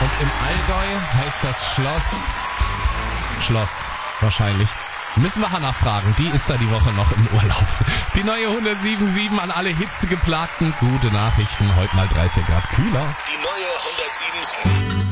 Und im Allgäu heißt das Schloss wahrscheinlich. Müssen wir Hannah fragen, die ist da die Woche noch im Urlaub. Die neue 107.7 an alle Hitzegeplagten. Gute Nachrichten, heute mal 3-4 Grad kühler. Die neue 107.7.